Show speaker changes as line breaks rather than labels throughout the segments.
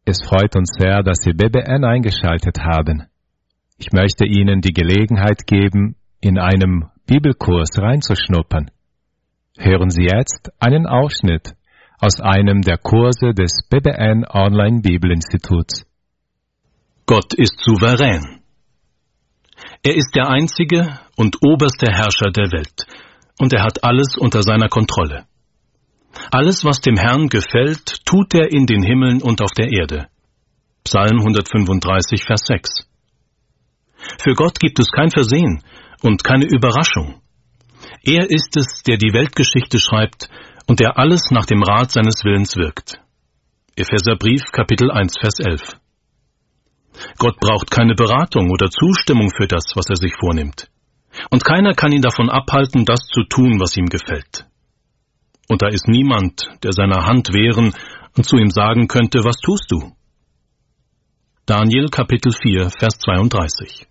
Es freut uns sehr, dass Sie BBN eingeschaltet haben. Ich möchte Ihnen die Gelegenheit geben, in einem Bibelkurs reinzuschnuppern. Hören Sie jetzt einen Ausschnitt aus einem der Kurse des BBN Online Bibelinstituts.
Gott ist souverän. Er ist der einzige und oberste Herrscher der Welt, und er hat alles unter seiner Kontrolle. Alles, was dem Herrn gefällt, tut er in den Himmeln und auf der Erde. Psalm 135, Vers 6. Für Gott gibt es kein Versehen und keine Überraschung. Er ist es, der die Weltgeschichte schreibt und der alles nach dem Rat seines Willens wirkt. Epheserbrief, Kapitel 1, Vers 11. Gott braucht keine Beratung oder Zustimmung für das, was er sich vornimmt. Und keiner kann ihn davon abhalten, das zu tun, was ihm gefällt. Und da ist niemand, der seiner Hand wehren und zu ihm sagen könnte, was tust du? Daniel Kapitel 4, Vers 32.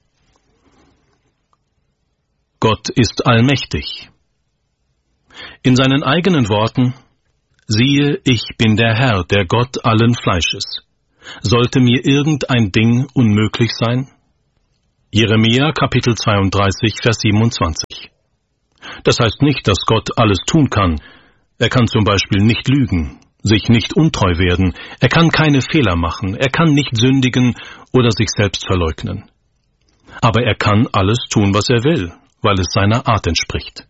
Gott ist allmächtig. In seinen eigenen Worten: Siehe, ich bin der Herr, der Gott allen Fleisches. Sollte mir irgendein Ding unmöglich sein? Jeremia Kapitel 32, Vers 27. Das heißt nicht, dass Gott alles tun kann. Er kann zum Beispiel nicht lügen, sich nicht untreu werden, er kann keine Fehler machen, er kann nicht sündigen oder sich selbst verleugnen. Aber er kann alles tun, was er will, weil es seiner Art entspricht.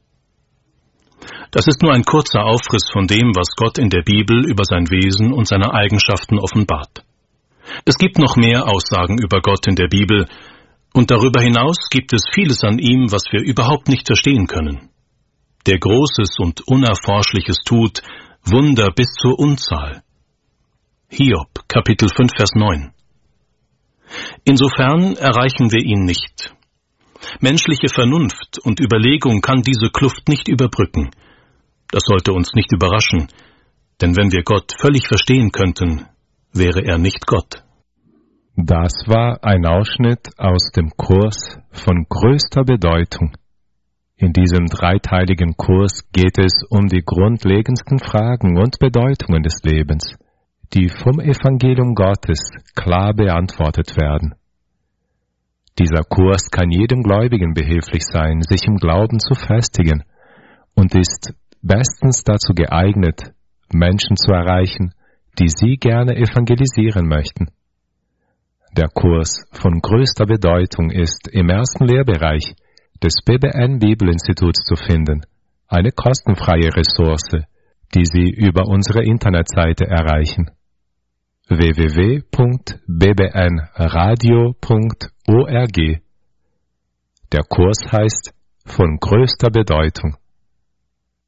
Das ist nur ein kurzer Aufriss von dem, was Gott in der Bibel über sein Wesen und seine Eigenschaften offenbart. Es gibt noch mehr Aussagen über Gott in der Bibel, und darüber hinaus gibt es vieles an ihm, was wir überhaupt nicht verstehen können. Der Großes und Unerforschliches tut, Wunder bis zur Unzahl. Hiob, Kapitel 5, Vers 9. Insofern erreichen wir ihn nicht. Menschliche Vernunft und Überlegung kann diese Kluft nicht überbrücken. Das sollte uns nicht überraschen, denn wenn wir Gott völlig verstehen könnten, wäre er nicht Gott.
Das war ein Ausschnitt aus dem Kurs von größter Bedeutung. In diesem dreiteiligen Kurs geht es um die grundlegendsten Fragen und Bedeutungen des Lebens, die vom Evangelium Gottes klar beantwortet werden. Dieser Kurs kann jedem Gläubigen behilflich sein, sich im Glauben zu festigen, und ist bestens dazu geeignet, Menschen zu erreichen, die Sie gerne evangelisieren möchten. Der Kurs von größter Bedeutung ist im ersten Lehrbereich des BBN Bibelinstituts zu finden, eine kostenfreie Ressource, die Sie über unsere Internetseite erreichen: www.bbnradio.org. Der Kurs heißt von größter Bedeutung.